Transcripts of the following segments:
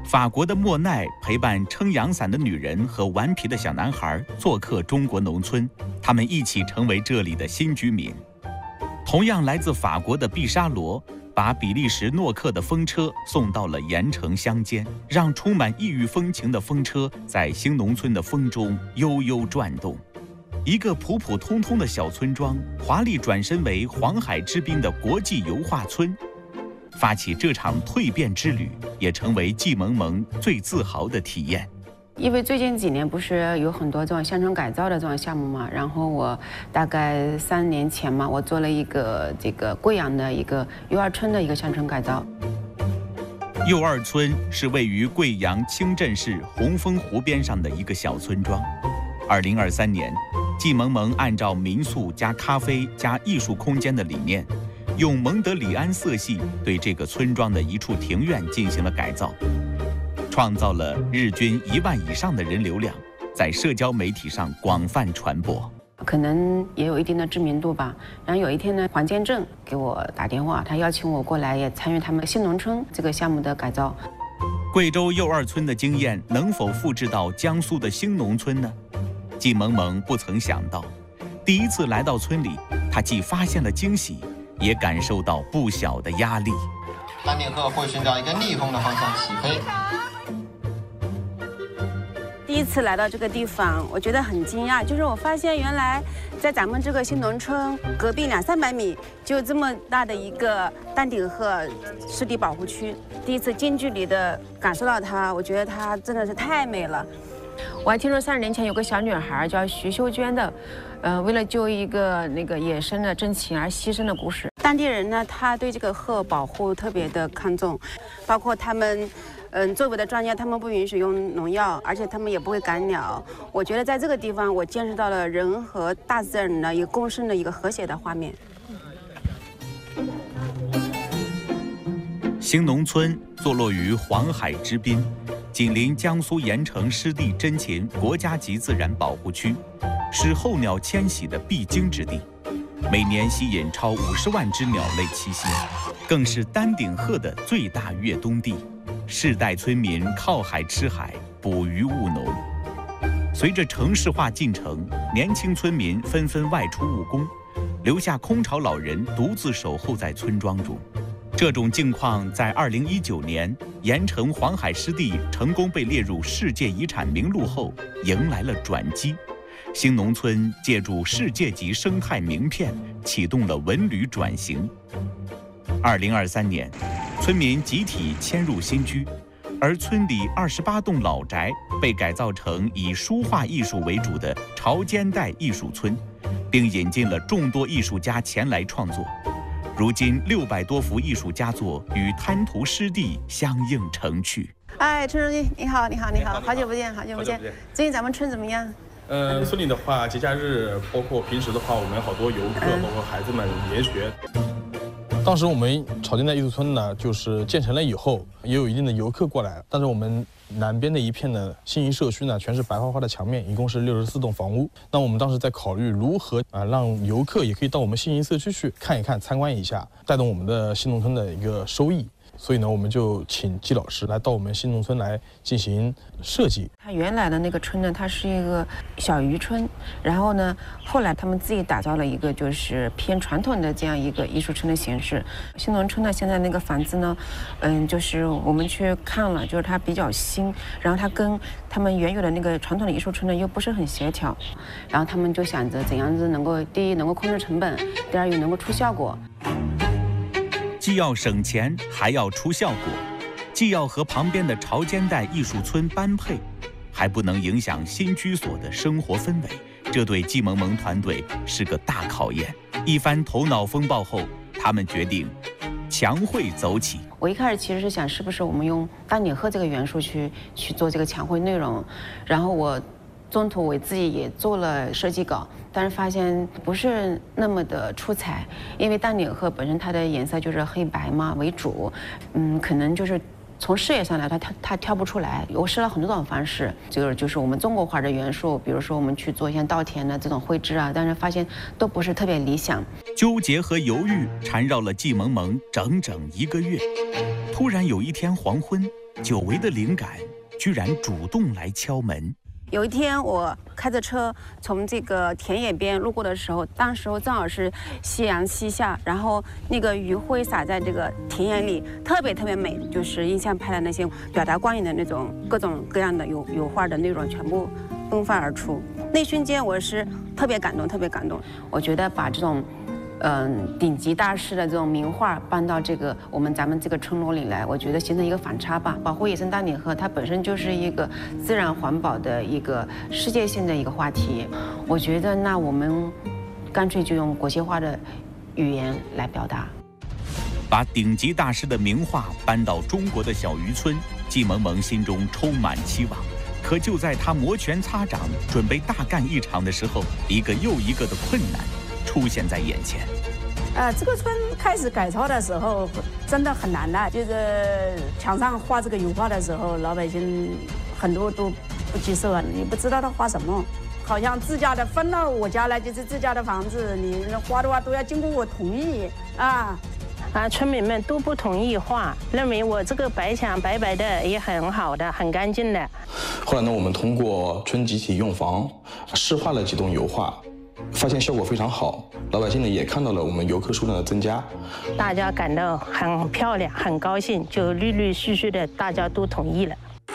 法国的莫奈陪伴撑阳伞的女人和顽皮的小男孩做客中国农村，他们一起成为这里的新居民。同样来自法国的毕沙罗把比利时诺克的风车送到了盐城乡间，让充满异域风情的风车在新农村的风中悠悠转动。一个普普通通的小村庄，华丽转身为黄海之滨的国际油画村。发起这场蜕变之旅，也成为季萌萌最自豪的体验。 因为最近几年不是有很多这种乡村改造的这种项目嘛，然后我大概3年前嘛，我做了一个贵阳的一个幼儿村的一个乡村改造。 幼儿村是位于贵阳清镇市红枫湖边上的一个小村庄。2023年，季萌萌按照民宿加咖啡加艺术空间的理念，用蒙德里安色系对这个村庄的一处庭院进行了改造，创造了日均1万以上的人流量，在社交媒体上广泛传播， 可能也有一定的知名度吧。然后有一天呢，黄建正给我打电话，他邀请我过来也参与他们新农村这个项目的改造。 贵州幼儿村的经验能否复制到江苏的新农村呢？季萌萌不曾想到，第一次来到村里，他既发现了惊喜，也感受到不小的压力。 丹顶鹤会寻找一个逆风的方向起飞。 第一次来到这个地方，我觉得很惊讶，就是我发现原来在咱们这个新农村隔壁200-300米就有这么大的一个丹顶鹤湿地保护区。第一次近距离的感受到它，我觉得它真的是太美了。我还听说30年前有个小女孩叫徐秀娟的，为了救一个野生的真禽而牺牲的故事。当地人呢，他对这个鹤保护特别的看重，包括他们，周围的专家他们不允许用农药，而且他们也不会赶鸟。我觉得在这个地方，我见识到了人和大自然的一个共生的一个和谐的画面。 新农村坐落于黄海之滨，紧邻江苏盐城湿地真禽国家级自然保护区，是候鸟迁徙的必经之地，每年吸引超50万只鸟类栖息，更是丹顶鹤的最大越冬地。世代村民靠海吃海，捕鱼务农。随着城市化进程，年轻村民纷纷外出务工，留下空巢老人独自守候在村庄中。这种境况在2019年盐城黄海湿地成功被列入世界遗产名录后，迎来了转机。新农村借助世界级生态名片，启动了文旅转型。2023年，村民集体迁入新居，而村里28栋老宅被改造成以书画艺术为主的潮间带艺术村，并引进了众多艺术家前来创作。如今600多幅艺术佳作与滩涂湿地相映成趣。 哎，陈书记，你好，你好，你好，好久不见，好久不见。最近咱们村怎么样？ 村里的话，节假日包括平时的话，我们有好多游客，包括孩子们研学。当时我们潮间带艺术村呢，就是建成了以后，也有一定的游客过来。但是我们南边的一片的新营社区呢，全是白花花的墙面，一共是64栋房屋。那我们当时在考虑如何让游客也可以到我们新营社区去看一看、参观一下，带动我们的新农村的一个收益。所以呢，我们就请季老师来到我们新农村来进行设计。 它原来的那个村呢，它是一个小渔村，然后呢，后来他们自己打造了一个就是偏传统的这样一个艺术村的形式。新农村呢，现在那个房子呢，就是我们去看了，就是它比较新，然后它跟他们原有的那个传统的艺术村呢又不是很协调，然后他们就想着怎样子能够第一能够控制成本，第二又能够出效果。 既要省钱，还要出效果，既要和旁边的潮间带艺术村般配，还不能影响新居所的生活氛围，这对季萌萌团队是个大考验。一番头脑风暴后，他们决定强会走起。 我一开始其实是想，是不是我们用丹顶鹤这个元素去做这个强会内容，然后我中途我自己也做了设计稿，但是发现不是那么的出彩，因为丹顶鹤本身它的颜色就是黑白嘛为主，可能就是从视野上来它挑不出来。我试了很多种方式，就是我们中国画的元素，比如说我们去做一些稻田的这种绘制啊，但是发现都不是特别理想。 纠结和犹豫缠绕了季萌萌整整1个月。突然有一天黄昏， 久违的灵感居然主动来敲门。 有一天，我开着车从这个田野边路过的时候，当时正好是夕阳西下，然后那个余晖洒在这个田野里，特别美，就是印象派的那些表达光影的那种各种各样的油画的内容全部迸发而出。那瞬间我是特别感动。我觉得把这种顶级大师的这种名画搬到咱们这个村落里来，我觉得形成一个反差吧。保护野生丹顶鹤，它本身就是一个自然环保的一个世界性的一个话题。我觉得那我们干脆就用国际化的语言来表达， 把顶级大师的名画搬到中国的小渔村，季萌萌心中充满期望。可就在他摩拳擦掌，准备大干一场的时候，一个又一个的困难出现在眼前。 这个村开始改造的时候真的很难的，就是墙上画这个油画的时候，老百姓很多都不接受啊，你不知道他画什么，好像自家的分到我家来就是自家的房子，你画的话都要经过我同意啊。 村民们都不同意画，认为我这个白墙白白的也很好的，很干净的。 后来呢，我们通过村集体用房试画了几栋油画，发现效果非常好，老百姓呢也看到了我们游客数量的增加， 大家感到很漂亮，很高兴，就陆陆续续的大家都同意了。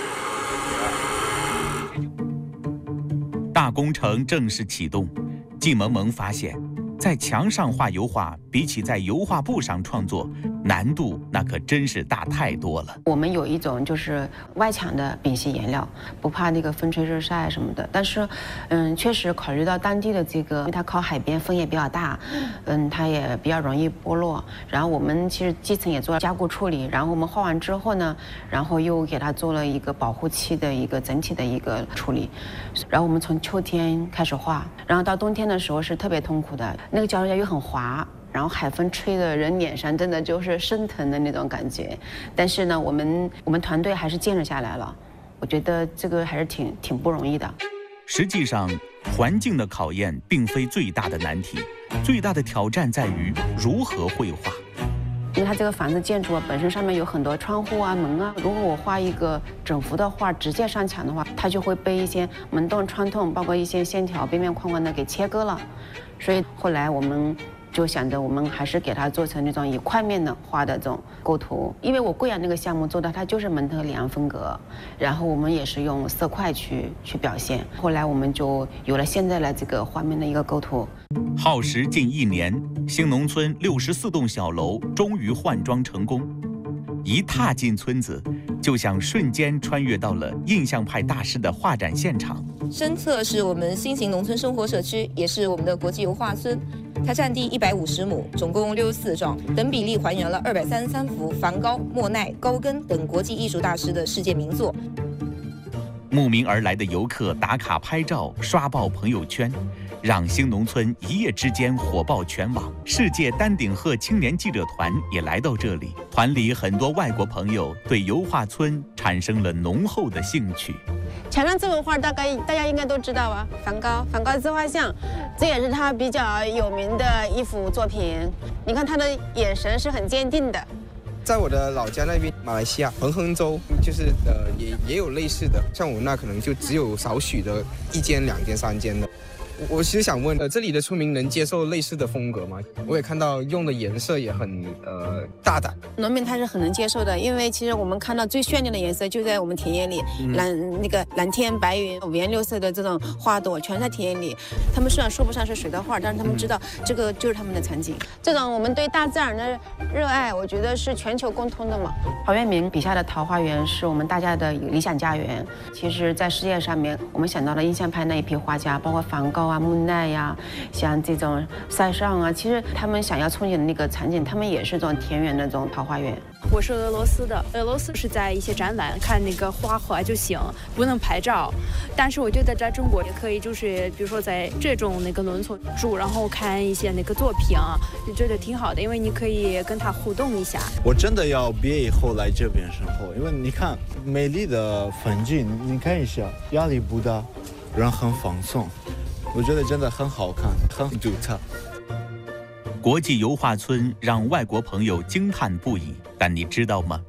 大工程正式启动，季萌萌发现，在墙上画油画，比起在油画布上创作，难度那可真是大太多了。 我们有一种就是外墙的丙烯颜料，不怕那个风吹日晒什么的。但是，确实考虑到当地的这个，因为它靠海边，风也比较大，它也比较容易剥落。然后我们其实基层也做了加固处理，然后我们画完之后呢，然后又给它做了一个保护漆的一个整体的一个处理。然后我们从秋天开始画，然后到冬天的时候是特别痛苦的，那个胶又很滑。然后海风吹的人脸上真的就是生疼的那种感觉，但是呢，我们团队还是坚持下来了。我觉得这个还是挺不容易的。 实际上，环境的考验并非最大的难题，最大的挑战在于如何绘画。 因为它这个房子建筑本身上面有很多窗户啊、门啊，如果我画一个整幅的画直接上墙的话，它就会被一些门洞、窗洞，包括一些线条边边框框的给切割了。所以后来我们就想着我们还是给它做成那种以块面的画的这种构图，因为我贵阳那个项目做的它就是蒙特里昂风格，然后我们也是用色块去表现，后来我们就有了现在的这个画面的一个构图。 耗时近1年，兴农村64栋小楼终于换装成功。一踏进村子，就像瞬间穿越到了印象派大师的画展现场。 深侧是我们新型农村生活社区，也是我们的国际油画村。它占地150亩，总共64幢，等比例还原了233幅梵高、莫奈、高更等国际艺术大师的世界名作。 慕名而来的游客打卡拍照，刷爆朋友圈，让兴农村一夜之间火爆全网。世界丹顶鹤青年记者团也来到这里，团里很多外国朋友对油画村产生了浓厚的兴趣。 墙上这幅画大家应该都知道啊，梵高自画像，这也是他比较有名的一幅作品。你看他的眼神是很坚定的。 在我的老家那边，马来西亚彭亨州，就是也有类似的，像我们那可能就只有少许的1间、2间、3间的。我其实想问，这里的村民能接受类似的风格吗？我也看到用的颜色也很大胆。 农民他是很能接受的，因为其实我们看到最绚丽的颜色就在我们田野里，蓝天白云、五颜六色的这种花朵全在田野里。他们虽然说不上是谁的画，但是他们知道这个就是他们的场景。这种我们对大自然的热爱，我觉得是全球共通的嘛。陶渊明笔下的桃花源是我们大家的理想家园。其实，在世界上面，我们想到了印象派那一批画家，包括梵高啊、莫奈呀，像这种塞尚啊，其实他们想要憧憬的那个场景，他们也是这种田园的这种桃花源。 我是俄罗斯的，俄罗斯是在一些展览看那个花环就行，不能拍照。但是我觉得在中国也可以，就是比如说在这种那个农村住，然后看一些那个作品，就觉得挺好的，因为你可以跟他互动一下。 我真的要毕业以后来这边生活，因为你看美丽的风景，你看一下，压力不大，人很放松，我觉得真的很好看，很独特。 国际油画村让外国朋友惊叹不已，但你知道吗？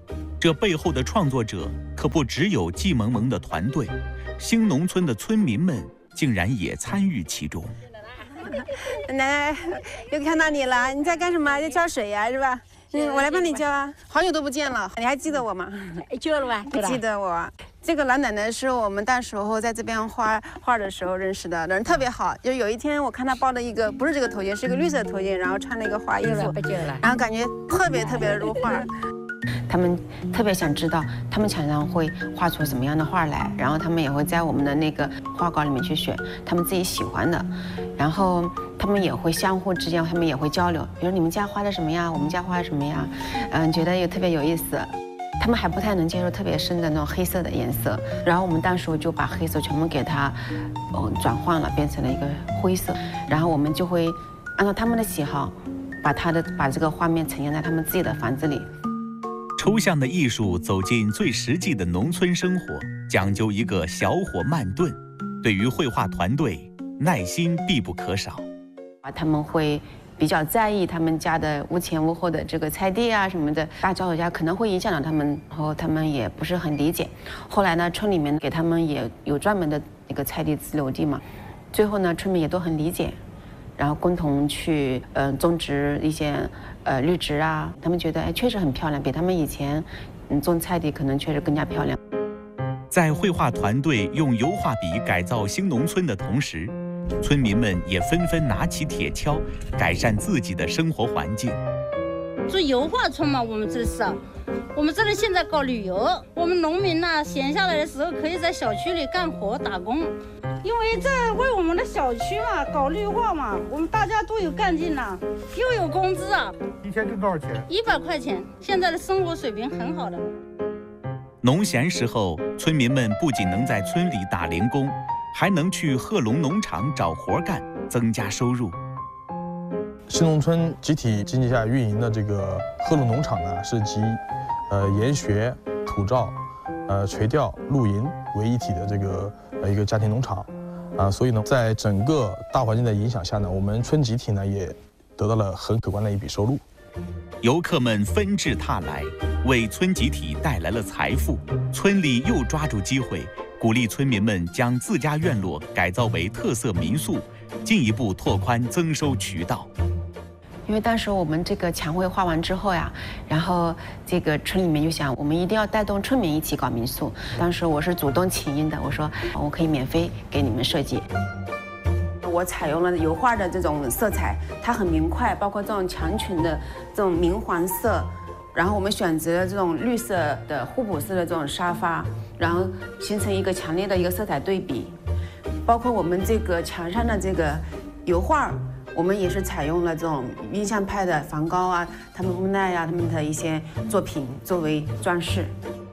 这背后的创作者可不只有季萌萌的团队，兴农村的村民们竟然也参与其中。 奶奶，又看到你了，你在干什么？在浇水呀，是吧？我来帮你浇啊。好久都不见了，你还记得我吗？ 记得吧？ 记得我。这个老奶奶是我们那时候在这边画的时候认识的，人特别好。就有一天我看她包了一个不是这个头巾，是一个绿色的头巾，然后穿了一个花衣服，然后感觉特别的入画。 他们特别想知道他们常常会画出什么样的画来，然后他们也会在我们的那个画稿里面去选他们自己喜欢的，然后他们也会相互之间他们也会交流，比如你们家画的什么呀，我们家画的什么呀，觉得也特别有意思。他们还不太能接受特别深的那种黑色的颜色，然后我们当时就把黑色全部给它转换了，变成了一个灰色，然后我们就会按照他们的喜好把这个画面呈现在他们自己的房子里。 抽象的艺术走进最实际的农村生活，讲究一个小火慢炖。对于绘画团队，耐心必不可少。 他们会比较在意他们家的屋前屋后的这个菜地啊什么的，大脚手架可能会影响到他们，然后他们也不是很理解。后来呢，村里面给他们也有专门的一个菜地自留地嘛，最后呢，村民也都很理解，然后共同去种植一些绿植啊，他们觉得确实很漂亮，比他们以前种菜地可能确实更加漂亮。 在绘画团队用油画笔改造兴农村的同时，村民们也纷纷拿起铁锹，改善自己的生活环境。 做油画村嘛，我们这里现在搞旅游，我们农民呢，闲下来的时候可以在小区里干活打工，因为这为我们的小区嘛搞绿化嘛，我们大家都有干劲呐，又有工资啊。 一天挣多少钱 ？100块钱，现在的生活水平很好的。 农闲时候，村民们不仅能在村里打零工，还能去贺龙农场找活干，增加收入。 兴农村集体经济下运营的这个贺龙农场呢，是集研学、土照、垂钓、露营为一体的这个一个家庭农场所以呢，在整个大环境的影响下呢，我们村集体呢也得到了很可观的一笔收入。 游客们纷至沓来，为村集体带来了财富。村里又抓住机会，鼓励村民们将自家院落改造为特色民宿，进一步拓宽增收渠道。 因为当时我们这个墙绘画完之后呀，然后这个村里面就想，我们一定要带动村民一起搞民宿。当时我是主动请缨的，我说我可以免费给你们设计。我采用了油画的这种色彩，它很明快，包括这种墙裙的这种明黄色，然后我们选择了这种绿色的互补色的这种沙发，然后形成一个强烈的一个色彩对比。包括我们这个墙上的这个油画，我们也是采用了这种印象派的梵高啊、他们莫奈啊他们的一些作品作为装饰。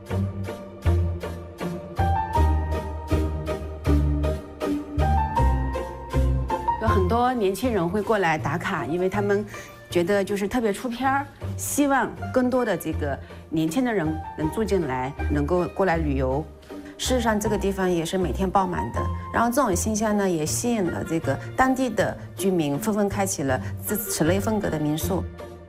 有很多年轻人会过来打卡，因为他们觉得就是特别出片儿，希望更多的这个年轻的人能住进来，能够过来旅游。事实上，这个地方也是每天爆满的。然后这种现象呢，也吸引了这个当地的居民，纷纷开启了此类风格的民宿。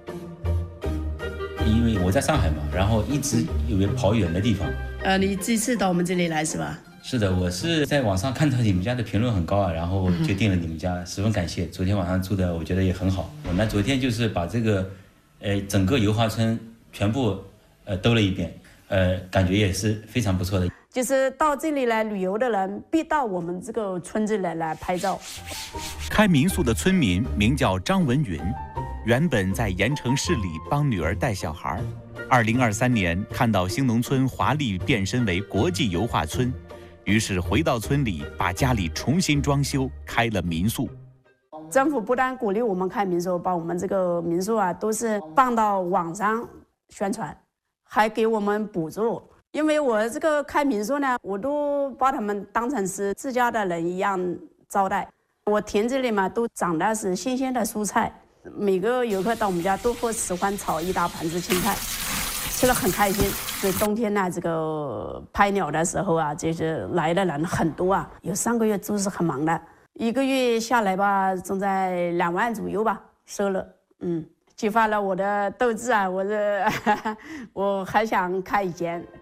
因为我在上海嘛，然后一直以为跑远的地方。 你这次到我们这里来是吧？ 是的，我是在网上看到你们家的评论很高啊，然后决定了你们家，十分感谢。昨天晚上住的，我觉得也很好。我们昨天就是把这个，整个油画村全部兜了一遍，感觉也是非常不错的。 就是到这里来旅游的人，必到我们这个村子来拍照。 开民宿的村民名叫张文云，原本在盐城市里帮女儿带小孩。2023年看到兴农村华丽变身为国际油画村，于是回到村里，把家里重新装修，开了民宿。 政府不但鼓励我们开民宿，把我们这个民宿啊都是放到网上宣传，还给我们补助。因为我这个开民宿呢，我都把他们当成是自家的人一样招待。我田子里嘛都长的是新鲜的蔬菜，每个游客到我们家都会喜欢炒一大盘子青菜，吃得很开心。所以冬天呢，这个拍鸟的时候啊，就是来的人很多啊，有3个月都是很忙的，1个月下来吧，总在2万左右吧收了。 激发了我的斗志啊！我还想开一间。